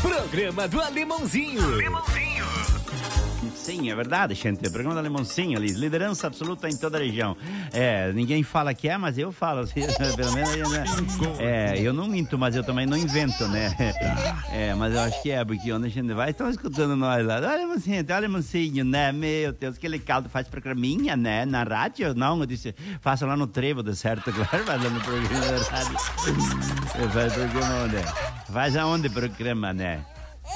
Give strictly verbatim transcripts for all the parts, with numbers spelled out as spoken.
Programa do Alemãozinho. Alemãozinho. Sim, é verdade, gente. O programa do Alemãozinho ali, liderança absoluta em toda a região. É, ninguém fala que é, mas eu falo, assim, pelo menos, né? É, eu não minto, mas eu também não invento, né? É, mas eu acho que é, porque onde a gente vai, estão escutando nós lá. Olha, Alemãozinho, olha, Alemãozinho, né? Meu Deus, que legal, tu faz programinha, né? Na rádio? Não, eu disse, faço lá no Trevo, de certo, claro, mas no programa da rádio. Eu faço programa onde? Faz aonde programa, né?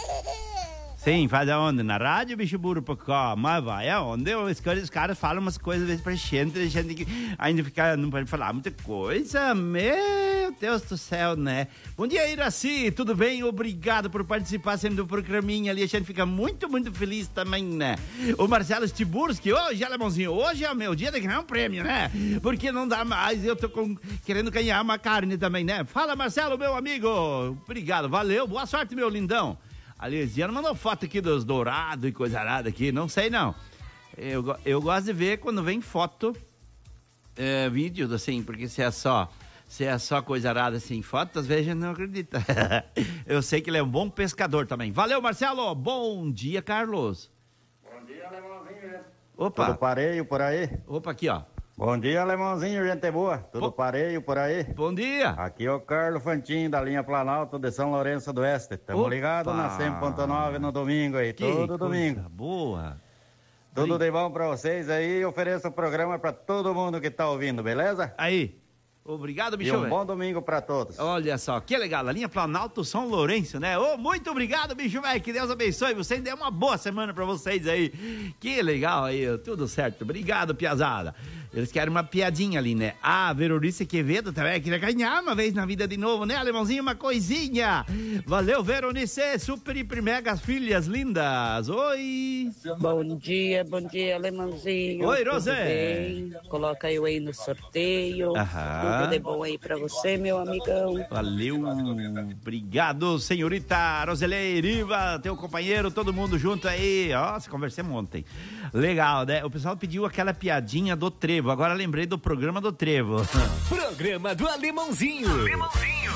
Sim, faz aonde? Na rádio, bicho burro, por cá. Mas vai aonde? Os, os caras falam umas coisas às vezes pra gente, a gente ainda fica, não pode falar muita coisa. Meu Deus do céu, né? Bom dia, Iraci, tudo bem? Obrigado por participar sempre do programinha ali. A gente fica muito, muito feliz também, né? O Marcelo Stiburski, hoje, alemãozinho, hoje é o meu dia de ganhar um prêmio, né? Porque não dá mais, eu tô com, querendo ganhar uma carne também, né? Fala, Marcelo, meu amigo. Obrigado, valeu, boa sorte, meu lindão. A Lisiana mandou foto aqui dos dourados e coisa arada aqui, não sei não. Eu, eu gosto de ver quando vem foto, é, vídeo, assim, porque se é só, se é só coisa arada assim, foto, às vezes a gente não acredita. Eu sei que ele é um bom pescador também. Valeu, Marcelo, bom dia, Carlos. Bom dia, alemãozinho. Opa. Tudo pareio por aí? Opa, aqui, ó. Bom dia, alemãozinho, gente boa. Tudo Bo... pareio por aí? Bom dia. Aqui é o Carlos Fantin, da linha Planalto de São Lourenço do Oeste. Tamo ligado na cem ponto nove no domingo aí, que todo domingo. Boa. Tudo de bom pra vocês aí. Ofereço o programa pra todo mundo que tá ouvindo, beleza? Aí. Obrigado, bicho. E um bom domingo pra todos. Olha só, que legal. A linha Planalto São Lourenço, né? Ô, oh, muito obrigado, bicho, velho. Que Deus abençoe vocês. Dê uma boa semana pra vocês aí. Que legal aí. Tudo certo. Obrigado, piazada. Eles querem uma piadinha ali, né? Ah, Veronice Quevedo também queria ganhar uma vez na vida de novo, né, alemãozinho? Uma coisinha. Valeu, Veronice. Super, hiper, mega filhas lindas. Oi. Bom dia, bom dia, alemãozinho. Oi, Rosé. Coloca eu aí no sorteio. Aham. Tudo de bom aí pra você, meu amigão. Valeu. Obrigado, senhorita Roseleiriva, teu companheiro, todo mundo junto aí. Nossa, conversamos ontem. Legal, né? O pessoal pediu aquela piadinha do Trevo. Agora lembrei do programa do Trevo. Programa do Alemãozinho. Alemãozinho.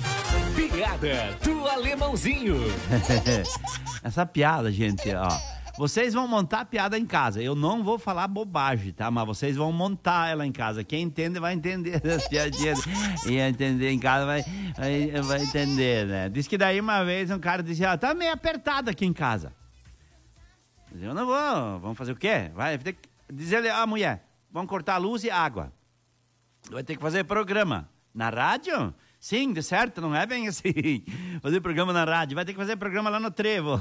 Piada do Alemãozinho. Essa piada, gente, ó. Vocês vão montar a piada em casa. Eu não vou falar bobagem, tá? Mas vocês vão montar ela em casa. Quem entende vai entender as piadinhas. E entender em casa vai, vai, vai entender, né? Diz que daí uma vez um cara disse, ah, tá meio apertado aqui em casa. Eu não vou. Vamos fazer o quê? Vai ter que dizer ele, ah, mulher, vamos cortar a luz e a água. Vai ter que fazer programa. Na rádio? Sim, de certo, não é bem assim. Fazer programa na rádio. Vai ter que fazer programa lá no Trevo.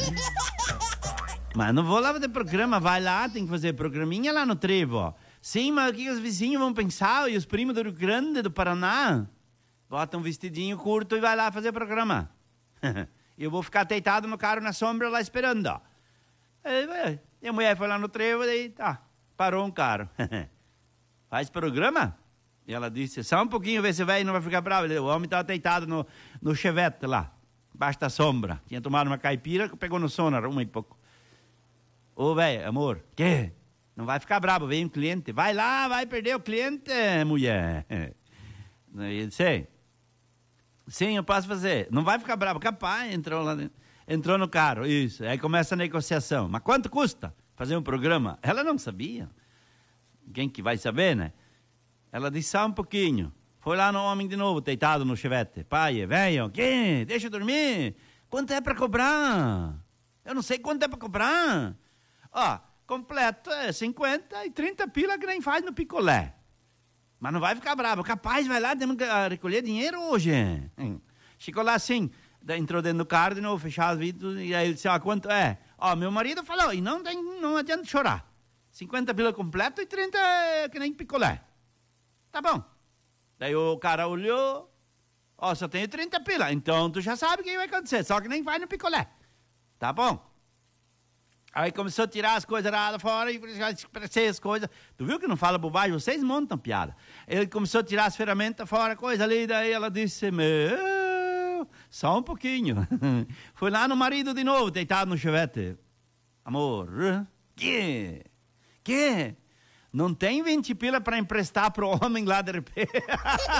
Mas não vou lá fazer programa. Vai lá, tem que fazer programinha lá no Trevo. Sim, mas o que os vizinhos vão pensar? E os primos do Rio Grande, do Paraná? Bota um vestidinho curto e vai lá fazer programa. Eu vou ficar deitado no carro na sombra lá esperando, ó. E a mulher foi lá no Trevo, daí tá, parou um carro. Faz programa? E ela disse, só um pouquinho, vê se o velho não vai ficar bravo. O homem estava deitado no, no chevette lá, embaixo da sombra. Tinha tomado uma caipira, pegou no sono, uma e pouco. Ô, velho, amor, que? Não vai ficar bravo, veio um cliente. Vai lá, vai perder o cliente, mulher. Eu disse, sim, eu posso fazer. Não vai ficar bravo, capaz, entrou lá dentro. Entrou no carro, isso. Aí começa a negociação. Mas quanto custa fazer um programa? Ela não sabia. Quem que vai saber, né? Ela disse, só um pouquinho. Foi lá no homem de novo, deitado no chevette. Pai, velho, que? Deixa eu dormir. Quanto é pra cobrar? Eu não sei quanto é pra cobrar. Ó, completo é cinquenta e trinta pila que nem faz no picolé. Mas não vai ficar bravo. Capaz, vai lá, temos que recolher dinheiro hoje. Hum. Chegou lá assim... Entrou dentro do carro de novo, fechar os vidros, e aí ele disse, ó, quanto é? Ó, meu marido falou, e não, tem, não adianta chorar. cinquenta pila completo e trinta que nem picolé. Tá bom. Daí o cara olhou, ó, só tenho trinta pila, então tu já sabe o que vai acontecer, só que nem vai no picolé. Tá bom. Aí começou a tirar as coisas lá fora e expressei as coisas. Tu viu que não fala bobagem? Vocês montam piada. Ele começou a tirar as ferramentas fora, coisa ali, daí ela disse, meu... Só um pouquinho. Foi lá no marido de novo, deitado no chevette. Amor, que? Que? Não tem vinte pila para emprestar pro homem lá de repente?